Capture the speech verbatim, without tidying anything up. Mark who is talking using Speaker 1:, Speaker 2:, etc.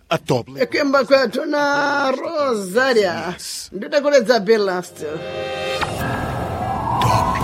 Speaker 1: a Dublin.
Speaker 2: Ekimba kwetu na Rosaria. Nditakuledza Belast.
Speaker 1: Dublin.